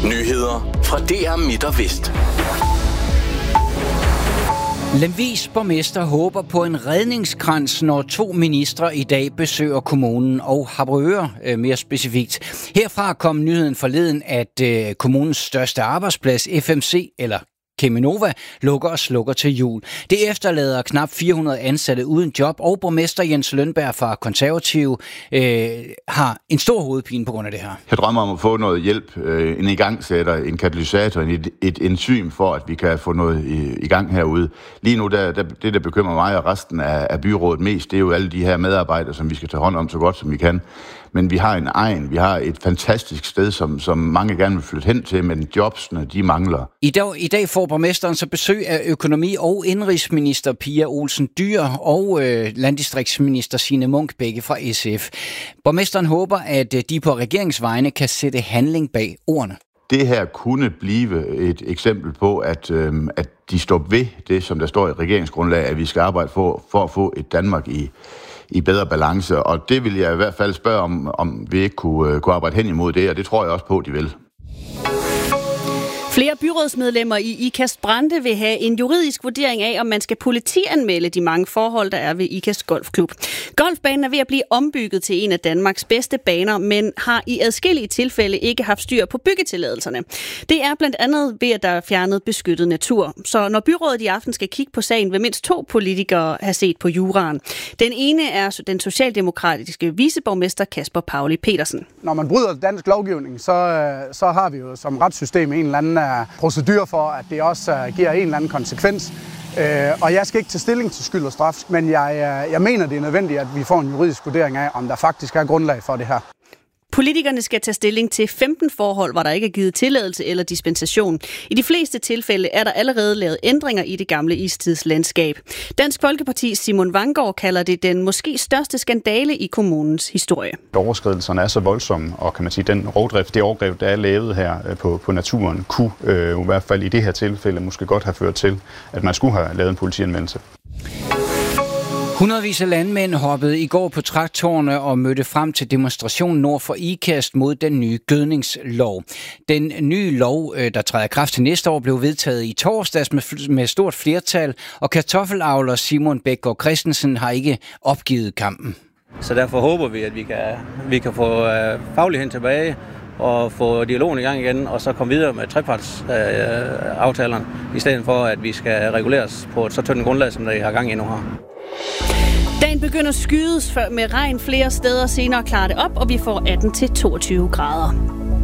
Nyheder fra DR Midt og Vest. Lemvigs borgmester håber på en redningskrans, når 2 ministre i dag besøger kommunen og Harboøre mere specifikt. Herfra kom nyheden forleden, at kommunens største arbejdsplads, FMC, eller Cheminova, lukker og slukker til jul. Det efterlader knap 400 ansatte uden job, og borgmester Jens Lønberg fra Konservative har en stor hovedpine på grund af det her. Jeg drømmer om at få noget hjælp, en igangsætter, en katalysator, et enzym for, at vi kan få noget i gang herude. Lige nu, det der bekymrer mig og resten af byrådet mest, det er jo alle de her medarbejdere, som vi skal tage hånd om så godt som vi kan. Men vi har en egen, vi har et fantastisk sted, som mange gerne vil flytte hen til, men jobsene, de mangler. I dag får borgmesteren så besøg af økonomi- og indenrigsminister Pia Olsen Dyhr og landdistriktsminister Signe Munk, begge fra SF. Borgmesteren håber, at de på regeringsvegne kan sætte handling bag ordene. Det her kunne blive et eksempel på, at de står ved det, som der står i regeringsgrundlaget, at vi skal arbejde for at få et Danmark i bedre balance, og det vil jeg i hvert fald spørge om vi ikke kunne arbejde hen imod det, og det tror jeg også på, de vil. Flere byrådsmedlemmer i Ikast Brande vil have en juridisk vurdering af, om man skal politianmelde de mange forhold, der er ved Ikast Golfklub. Golfbanen er ved at blive ombygget til en af Danmarks bedste baner, men har i adskillige tilfælde ikke haft styr på byggetilladelserne. Det er blandt andet ved, at der er fjernet beskyttet natur. Så når byrådet i aften skal kigge på sagen, vil mindst 2 politikere have set på juraen. Den ene er den socialdemokratiske viceborgmester Kasper Pauli Petersen. Når man bryder dansk lovgivning, så har vi jo som retssystem en eller anden procedur for, at det også giver en eller anden konsekvens. Og jeg skal ikke tage stilling til skyld og straf, men jeg mener, det er nødvendigt, at vi får en juridisk vurdering af, om der faktisk er grundlag for det her. Politikerne skal tage stilling til 15 forhold, hvor der ikke er givet tilladelse eller dispensation. I de fleste tilfælde er der allerede lavet ændringer i det gamle istidslandskab. Dansk Folkeparti Simon Vanggaard kalder det den måske største skandale i kommunens historie. Overskridelserne er så voldsomme, og kan man sige, den rovdrift, det overgreb, der er lavet her på naturen, kunne i hvert fald i det her tilfælde måske godt have ført til, at man skulle have lavet en politianmeldelse. Hundredvis af landmænd hoppede i går på traktorerne og mødte frem til demonstration nord for Ikast mod den nye gødningslov. Den nye lov, der træder i kraft til næste år, blev vedtaget i torsdags med stort flertal, og kartoffelavler Simon Bækgaard Christensen har ikke opgivet kampen. Så derfor håber vi, at vi kan få fagligheden tilbage og få dialogen i gang igen, og så komme videre med trepartsaftalerne, i stedet for, at vi skal reguleres på et så tyndt grundlag, som der har gang i nu her. Dagen begynder at skydes med regn flere steder, senere klarer det op, og vi får 18-22 grader.